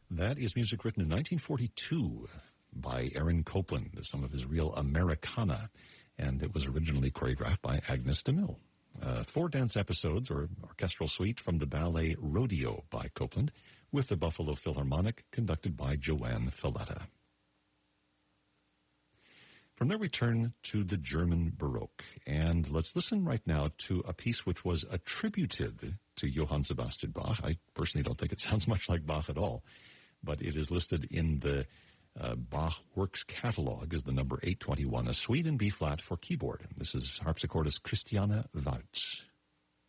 That is music written in 1942 by Aaron Copland, some of his real Americana, and it was originally choreographed by Agnes DeMille. 4 dance episodes, or orchestral suite, from the ballet Rodeo by Copland, with the Buffalo Philharmonic, conducted by Joanne Falletta. From there we turn to the German Baroque, and let's listen right now to a piece which was attributed to Johann Sebastian Bach. I personally don't think it sounds much like Bach at all, but it is listed in the Bach Works Catalog as the number 821, a suite in B-flat for keyboard. This is harpsichordist Christiane Waltz.